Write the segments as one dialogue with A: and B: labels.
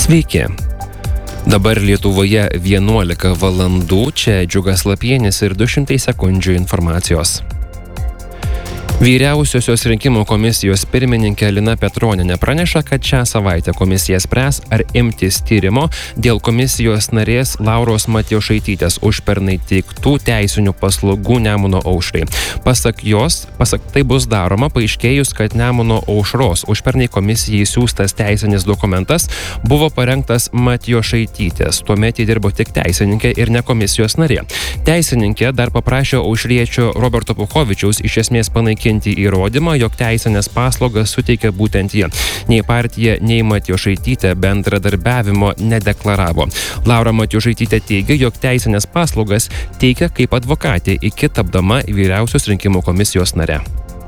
A: Sveiki. Dabar Lietuvoje 11 valandų, čia Džiugas Lapienis ir 200 sekundžių informacijos. Vyriausiosios rinkimų komisijos pirmininkė Lina Petronienė praneša, kad šią savaitę komisija spręs, ar imtis tyrimo dėl komisijos narės Lauros Matjošaitytės užpernai teiktų teisinių paslaugų Nemuno aušrai. Pasak tai bus daroma paaiškėjus, kad Nemuno aušros užpernai komisijai siųstas teisinis dokumentas buvo parengtas Matjošaitytės. Tuomet ji dirbo tik teisininkė ir ne komisijos narė. Teisininkė dar paprašė aušriečio Roberto Puchovičiaus iš esmės panaikinti įrodymą, jog teisinės paslaugas suteikia būtent jie. Nei partija, nei Matjošaitytė bendradarbiavimo nedeklaravo. Laura Matjošaitytė teigia, jog teisinės paslaugas teikia kaip advokatė iki tapdama Vyriausios rinkimų komisijos nare.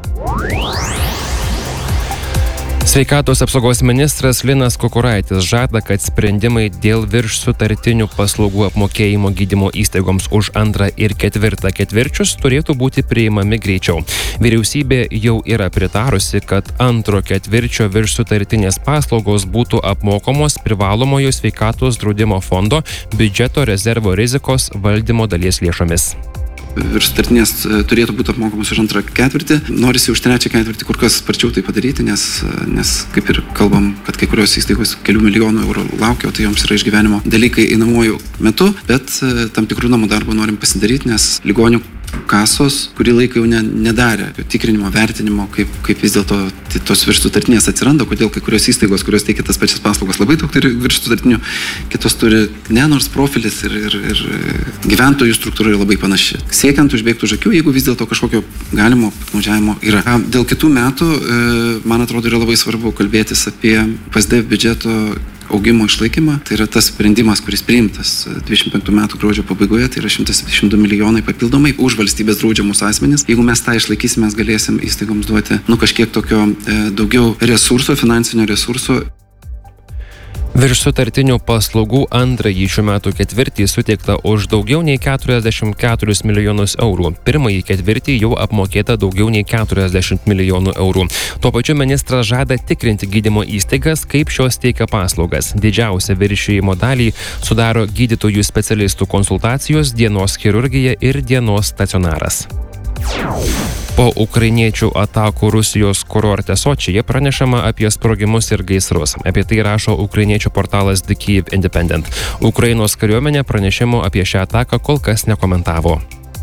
A: Sveikatos apsaugos ministras Linas Kukuraitis žada, kad sprendimai dėl viršsutartinių paslaugų apmokėjimo gydymo įstaigoms už 2 ir 4 ketvirčius turėtų būti priimami greičiau. Vyriausybė jau yra pritarusi, kad 2 ketvirčio viršsutartinės paslaugos būtų apmokamos privalomojo sveikatos draudimo fondo biudžeto rezervo rizikos valdymo dalies lėšomis.
B: Viršsutartinės turėtų būti apmokamos už 2 ketvirtį. Norisi už 3 ketvirtį kur kas sparčiau tai padaryti, nes kaip ir kalbam, kad kai kurios įstaigos kelių milijonų eurų laukia, o tai joms yra išgyvenimo dalykai einamuoju metu, bet tam tikrų namų darbų norim pasidaryti, nes ligonių kasos kurį laiką jau nedarė tikrinimo, vertinimo, kaip vis dėlto tos viršsutartinės atsiranda, kodėl kai kurios įstaigos, kurios teikia tas pačias paslaugas, labai daug turi viršsutartinių, kitos turi ne, nors profilis ir gyventojų struktūra yra labai panaši. Siekiant užbėgti už akių, jeigu vis dėlto kažkokio galimo piktnaudžiavimo yra. Dėl kitų metų, man atrodo, yra labai svarbu kalbėtis apie PSD biudžeto augimo išlaikymą. Tai yra tas sprendimas, kuris priimtas 25 metų gruodžio pabaigoje, tai yra 172 milijonai papildomai už valstybės draudžiamus asmenis. Jeigu mes tą išlaikysime, mes galėsim įstaigoms duoti kažkiek tokio daugiau resurso, finansinio resurso.
A: Viršsutartinių paslaugų 2 šių metų ketvirtį suteikta už daugiau nei 44 milijonus eurų. 1 ketvirtį jau apmokėta daugiau nei 40 milijonų eurų. Tuo pačiu ministras žada tikrinti gydymo įstaigas, kaip šios teikia paslaugas. Didžiausią viršijimo dalį sudaro gydytojų specialistų konsultacijos, dienos chirurgija ir dienos stacionaras. Po ukrainiečių atakų Rusijos kurorte Sočyje pranešama apie sprogimus ir gaisrus. Apie tai rašo ukrainiečių portalas The Kyiv Independent. Ukrainos kariuomenė pranešimų apie šią ataką kol kas nekomentavo.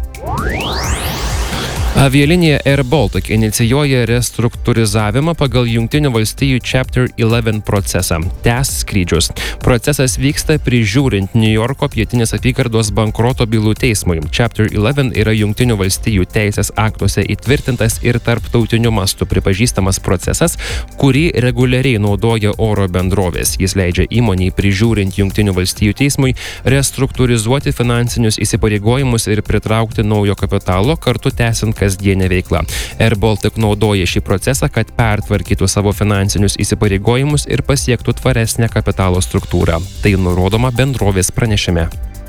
A: Avialinija Air Baltic inicijuoja restruktūrizavimą pagal Jungtinių valstijų Chapter 11 procesą. Tęs skrydžius. Procesas vyksta prižiūrint Niujorko pietinės apygardos bankroto bylų teismui. Chapter 11 yra Jungtinių valstijų teisės aktuose įtvirtintas ir tarptautiniu mastu pripažįstamas procesas, kurį reguliariai naudoja oro bendrovės. Jis leidžia įmoniai prižiūrint Jungtinių valstijų teismui restruktūrizuoti finansinius įsipareigojimus ir pritraukti naujo kapitalo, kartu tęsiant kasdienę veiklą. Air Baltic naudoja šį procesą, kad pertvarkytų savo finansinius įsipareigojimus ir pasiektų tvaresnę kapitalo struktūrą. Tai nurodoma bendrovės pranešime.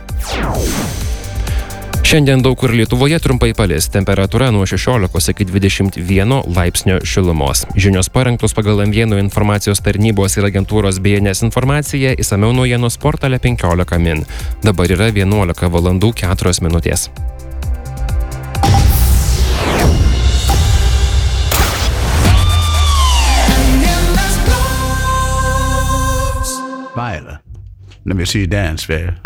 A: Šiandien daug kur Lietuvoje trumpai palis. Temperatūra nuo 16 iki 21 laipsnio šilumos. Žinios parengtos pagal M1 informacijos tarnybos ir agentūros BNS informaciją, išsamiau naujienos portale 15 min. Dabar yra 11 valandų 4 minutės.
C: Viola, let me see you dance, Fair.